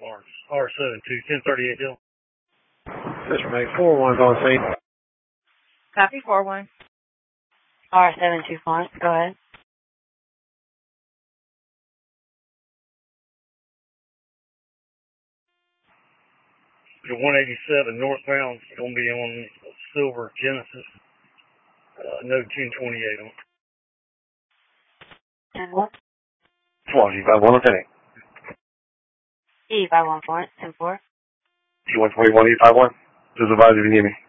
R72, 1038 Hill. This remains 4-1's on scene. Copy 4-1. R72 Florence, go ahead. The 187 northbound is going to be on Silver Genesis. Note 1028 on. 10-1. Swansea, 5-1, Lieutenant. E51 Florence, 10-4. T121, E51. Just advise if you need me.